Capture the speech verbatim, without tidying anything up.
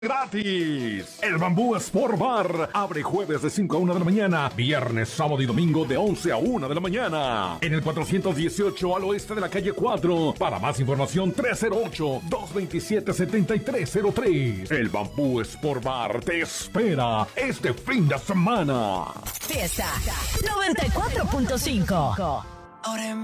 gratis. El Bambú Sport Bar abre jueves de cinco a una de la mañana, viernes, sábado y domingo de once a una de la mañana. En el cuatrocientos dieciocho al oeste de la calle cuatro. Para más información, tres cero ocho, dos dos siete, siete tres cero tres. El Bambú Sport Bar te espera este fin de semana. Fiesta noventa y cuatro punto cinco. Ahora